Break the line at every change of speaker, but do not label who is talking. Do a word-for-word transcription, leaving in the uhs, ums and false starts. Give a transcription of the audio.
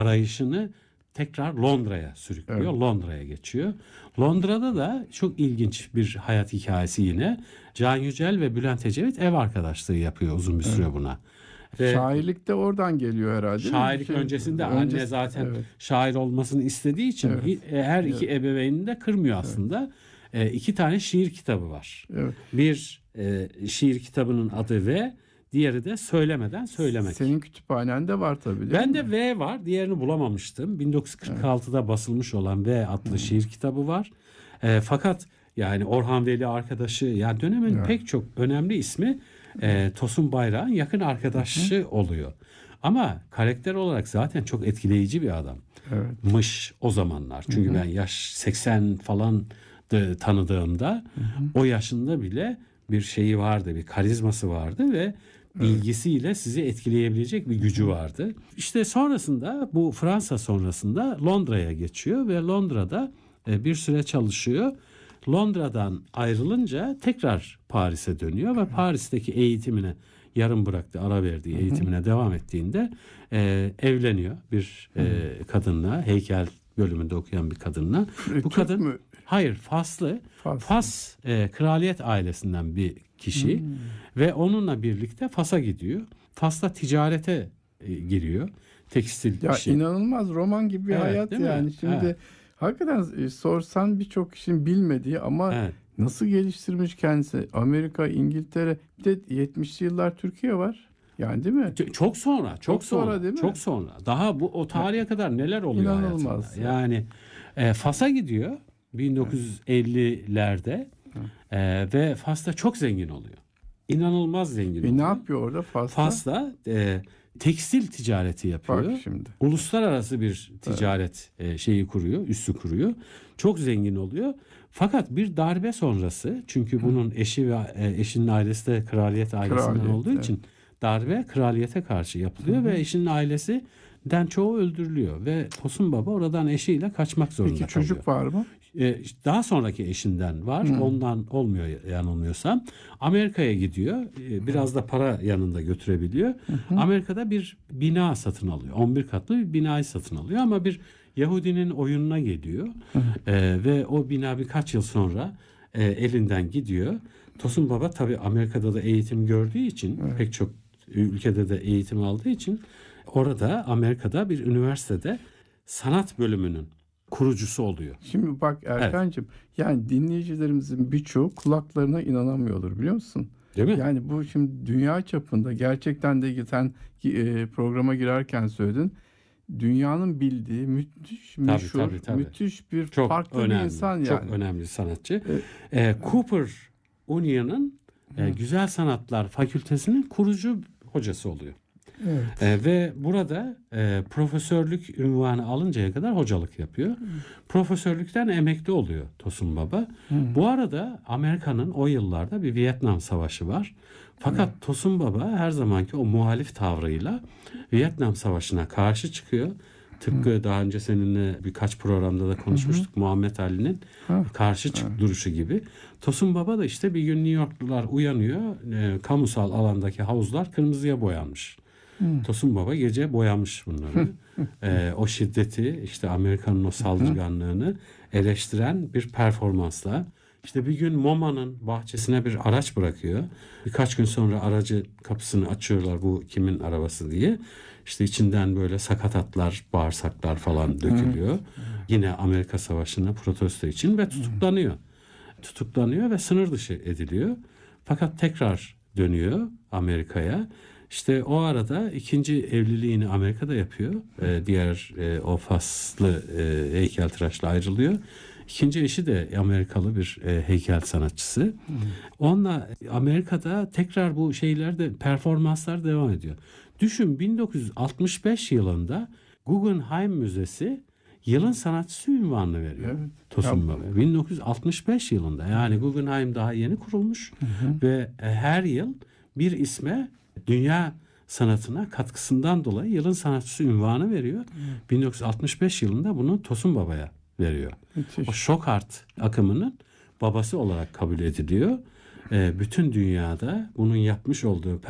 arayışını tekrar Londra'ya sürüklüyor.
Evet.
Londra'ya geçiyor. Londra'da da çok ilginç bir hayat hikayesi yine. Can Yücel ve Bülent Ecevit ev arkadaşlığı yapıyor uzun bir süre
Evet.
buna. Ve
şairlik de oradan geliyor herhalde.
şairlik
Şey,
öncesinde
öncesi,
anne zaten
evet.
şair olmasını istediği için
Evet.
her iki
Evet.
ebeveynini de kırmıyor aslında. Evet. E, iki tane şiir kitabı var.
Evet.
Bir e, şiir kitabının adı V, diğeri de Söylemeden Söylemek.
Senin kütüphanende var tabii değil
Bende
mi?
V var, diğerini bulamamıştım. bin dokuz yüz kırk altıda evet. basılmış olan V adlı hmm. şiir kitabı var. E, fakat yani Orhan Veli arkadaşı, yani dönemin evet. pek çok önemli ismi e, Tosun Bayrak'ın yakın arkadaşı Hı. oluyor. Ama karakter olarak zaten çok etkileyici bir adam.
Evet.
Mış o zamanlar. Çünkü Hı-hı. ben yaş seksen falan da tanıdığımda Hı-hı. o yaşında bile bir şeyi vardı, bir karizması vardı ve bilgisiyle evet. sizi etkileyebilecek bir gücü vardı. İşte sonrasında bu Fransa sonrasında Londra'ya geçiyor ve Londra'da bir süre çalışıyor. Londra'dan ayrılınca tekrar Paris'e dönüyor ve Paris'teki eğitimine yarım bıraktı, ara verdiği eğitimine Hı-hı. devam ettiğinde e, evleniyor bir e, kadınla, heykel bölümünde okuyan bir kadınla.
E,
Bu kadın
mü?
Hayır, Faslı. Faslı. Fas e, kraliyet ailesinden bir kişi hmm. ve onunla birlikte Fas'a gidiyor. Fas'ta ticarete e, giriyor. Tekstil
ya
işi.
İnanılmaz roman gibi bir evet, hayat yani. Mi? Şimdi evet. hakikaten e, sorsan birçok kişinin bilmediği ama evet. nasıl geliştirmiş kendisi. Amerika, İngiltere, bir de yetmişli yıllar Türkiye var. Yani değil mi?
Çok sonra, çok, çok sonra, sonra
değil mi?
Çok sonra. Daha bu o tarihe evet. kadar neler oluyor
İnanılmaz
hayatında. Yani e, Fas'a gidiyor bin dokuz yüz ellilerde e, ve Fas'ta çok zengin oluyor. İnanılmaz zengin
e
oluyor.
Ne yapıyor orada Fas'ta?
Fas'ta e, tekstil ticareti yapıyor.
Bak şimdi.
Uluslararası bir ticaret evet. e, şeyi kuruyor, üssü kuruyor. Çok zengin oluyor. Fakat bir darbe sonrası, çünkü bunun eşi ve e, eşinin ailesi de kraliyet ailesinden kraliyet, olduğu evet. için darbe kraliyete karşı yapılıyor Hı-hı. ve eşinin ailesinden çoğu öldürülüyor ve Tosun Baba oradan eşiyle kaçmak zorunda
Peki,
kalıyor.
çocuk var mı?
Ee, daha sonraki eşinden var. Hı. Ondan olmuyor yanılmıyorsam. Amerika'ya gidiyor. Ee, biraz da para yanında götürebiliyor. Hı-hı. Amerika'da bir bina satın alıyor. on bir katlı bir binayı satın alıyor ama bir Yahudinin oyununa geliyor. Ee, ve o bina birkaç yıl sonra e, elinden gidiyor. Tosun Baba tabii Amerika'da da eğitim gördüğü için evet. pek çok ülkede de eğitim aldığı için orada Amerika'da bir üniversitede sanat bölümünün kurucusu oluyor.
Şimdi bak Erkan'cığım evet. yani dinleyicilerimizin birçoğu kulaklarına inanamıyordur biliyor musun?
Değil mi?
Yani bu şimdi dünya çapında gerçekten de sen e, programa girerken söyledin. Dünyanın bildiği müthiş, tabii, meşhur, tabii, tabii. müthiş bir çok farklı
önemli,
bir insan yani.
Çok önemli sanatçı. Ee, ee, Cooper Union'un e, Güzel Sanatlar Fakültesinin kurucu hocası oluyor.
Evet.
E, ve burada e, profesörlük ünvanı alıncaya kadar hocalık yapıyor. Hı. Profesörlükten emekli oluyor Tosun Baba. Hı. Bu arada Amerika'nın o yıllarda bir Vietnam Savaşı var. Fakat Hı. Tosun Baba her zamanki o muhalif tavrıyla Vietnam Savaşı'na karşı çıkıyor. Tıpkı Hı. daha önce seninle birkaç programda da konuşmuştuk. Hı. Muhammed Ali'nin Hı. karşı çık Hı. duruşu gibi. Tosun Baba da işte bir gün New Yorklular uyanıyor. E, kamusal alandaki havuzlar kırmızıya boyanmış. Hmm. Tosun Baba gece boyamış bunları. ee, o şiddeti, işte Amerika'nın o saldırganlığını eleştiren bir performansla. İşte bir gün MoMA'nın bahçesine bir araç bırakıyor. Birkaç gün sonra aracı kapısını açıyorlar, bu kimin arabası diye. İşte içinden böyle sakatatlar, bağırsaklar falan dökülüyor. Yine Amerika Savaşı'na protesto için ve tutuklanıyor. Tutuklanıyor ve sınır dışı ediliyor. Fakat tekrar dönüyor Amerika'ya. İşte o arada ikinci evliliğini Amerika'da yapıyor. Ee, diğer e, o Faslı e, heykeltıraşla ayrılıyor. İkinci eşi de Amerikalı bir e, heykel sanatçısı. Hmm. Onunla Amerika'da tekrar bu şeylerde performanslar devam ediyor. Düşün, bin dokuz yüz altmış beş yılında Guggenheim Müzesi yılın sanatçısı unvanını veriyor. Evet. Tosun Baba. bin dokuz yüz altmış beş yılında, yani Guggenheim daha yeni kurulmuş hı hı. ve e, her yıl bir isme dünya sanatına katkısından dolayı yılın sanatçısı unvanı veriyor. Hmm. bin dokuz yüz altmış beş yılında bunu Tosun Baba'ya veriyor. Müthiş. O şok art akımının babası olarak kabul ediliyor. Ee, bütün dünyada bunun yapmış olduğu